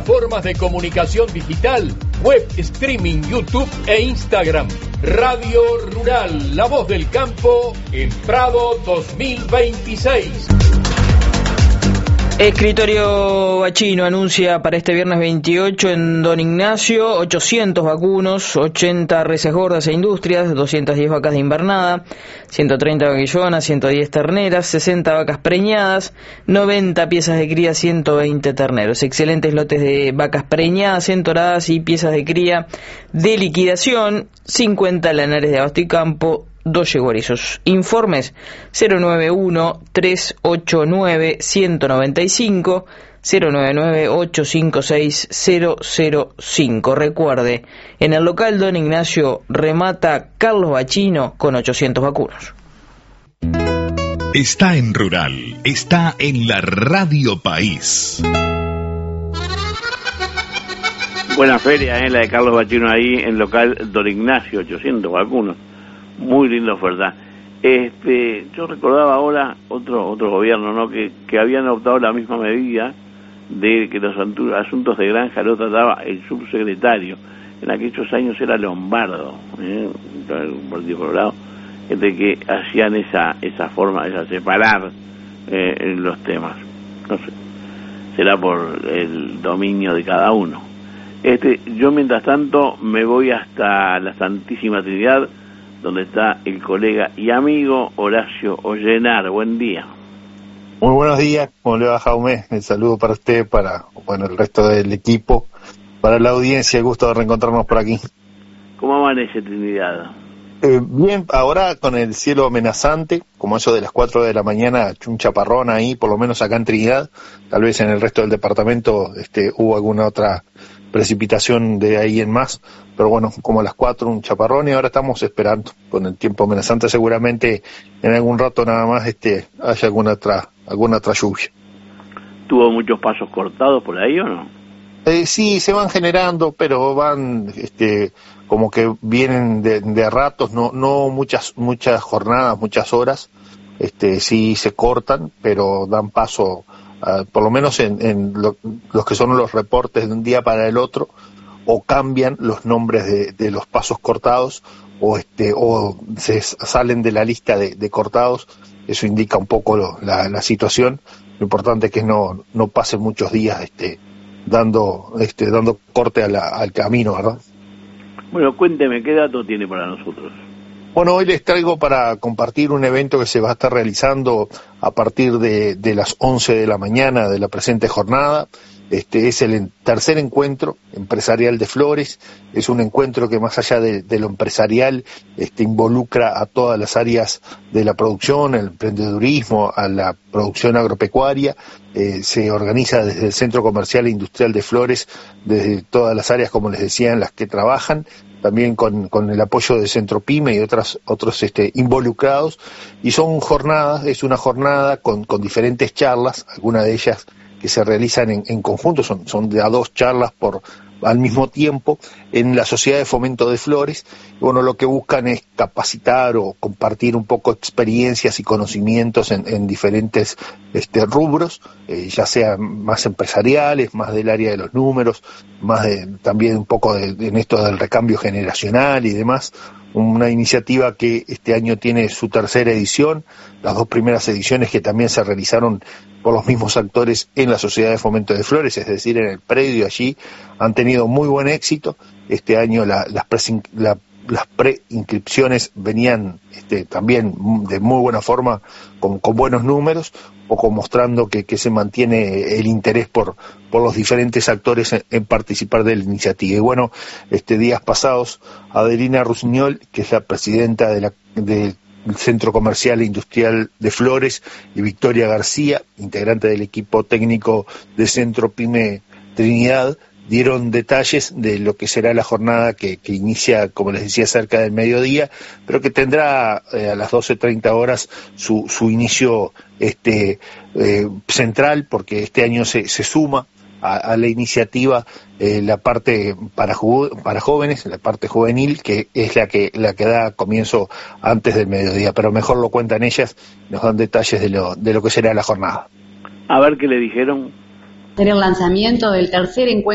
plataformas de comunicación digital, web, streaming, YouTube e Instagram. Radio Rural, la voz del campo en Prado 2026. Escritorio Bachino anuncia para este viernes 28 en Don Ignacio 800 vacunos, 80 reses gordas e industrias, 210 vacas de invernada, 130 vaquillonas, 110 terneras, 60 vacas preñadas, 90 piezas de cría, 120 terneros. Excelentes lotes de vacas preñadas, entoradas y piezas de cría de liquidación, 50 lanares de abasto y campo, 2 yeguarizos. Informes 091-389-195, 099-856-005. Recuerde, en el local Don Ignacio remata Carlos Bachino con 800 vacunos. Está en Rural, está en la Radio País. Buena feria, la de Carlos Bachino ahí en local Don Ignacio, 800 vacunos. Muy linda oferta. Yo recordaba ahora otro gobierno, ¿no? Que habían adoptado la misma medida de que los asuntos de granja lo trataba el subsecretario. En aquellos años era Lombardo, un partido colorado, de que hacían esa forma, esa separar los temas. No sé, será por el dominio de cada uno. Yo mientras tanto me voy hasta la Santísima Trinidad, donde está el colega y amigo Horacio Ollenar. Buen día. Muy buenos días, ¿cómo le va, Jaume? El saludo para usted, para el resto del equipo, para la audiencia, el gusto de reencontrarnos por aquí. ¿Cómo amanece Trinidad? Bien, ahora con el cielo amenazante, como eso de las 4 de la mañana, un chaparrón ahí, por lo menos acá en Trinidad. Tal vez en el resto del departamento hubo alguna otra precipitación de ahí en más, pero bueno, como a las 4 un chaparrón, y ahora estamos esperando con el tiempo amenazante. Seguramente en algún rato nada más haya alguna otra lluvia. ¿ ¿Tuvo muchos pasos cortados por ahí o no? Sí, se van generando, pero van como que vienen de ratos, no muchas jornadas, muchas horas. Sí se cortan, pero dan paso, por lo menos en los que son los reportes de un día para el otro, o cambian los nombres de los pasos cortados, o se salen de la lista de cortados. Eso indica un poco la situación. Lo importante es que no pasen muchos días dando corte al camino, ¿verdad? Bueno, cuénteme, ¿qué dato tiene para nosotros? Bueno, hoy les traigo para compartir un evento que se va a estar realizando a partir de las 11 de la mañana de la presente jornada. Es el tercer encuentro empresarial de Flores. Es un encuentro que, más allá de lo empresarial, involucra a todas las áreas de la producción, el emprendedurismo, a la producción agropecuaria. Se organiza desde el Centro Comercial e Industrial de Flores, desde todas las áreas, como les decía, en las que trabajan, también con el apoyo de Centro Pyme y otros involucrados. Y es una jornada con diferentes charlas, algunas de ellas que se realizan en conjunto, son de a 2 charlas al mismo tiempo en la Sociedad de Fomento de Flores. Bueno, lo que buscan es capacitar o compartir un poco experiencias y conocimientos en diferentes rubros, ya sean más empresariales, más del área de los números, también un poco en esto del recambio generacional y demás. Una iniciativa que este año tiene su tercera edición, las 2 primeras ediciones que también se realizaron por los mismos actores en la Sociedad de Fomento de Flores, es decir, en el predio allí, han tenido muy buen éxito. Este año las preinscripciones venían también de muy buena forma, con buenos números, un poco mostrando que se mantiene el interés por los diferentes actores en participar de la iniciativa. Y bueno, días pasados, Adelina Rusiñol, que es la presidenta del Centro Comercial e Industrial de Flores, y Victoria García, integrante del equipo técnico de Centro Pyme Trinidad, dieron detalles de lo que será la jornada que inicia, como les decía, cerca del mediodía, pero que tendrá a las 12:30 horas su inicio central, porque este año se suma a la iniciativa la parte para jóvenes, la parte juvenil, que es la que da comienzo antes del mediodía, pero mejor lo cuentan ellas, nos dan detalles de lo que será la jornada. A ver qué le dijeron. En el lanzamiento del tercer encuentro